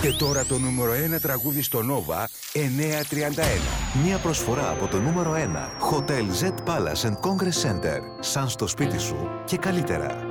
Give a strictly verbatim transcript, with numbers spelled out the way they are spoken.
Και τώρα το νούμερο ένα τραγούδι στο Nova εννιακόσια τριάντα ένα. Μια προσφορά από το νούμερο ένα. Hotel Z Palace and Congress Center. Σαν στο σπίτι σου και καλύτερα.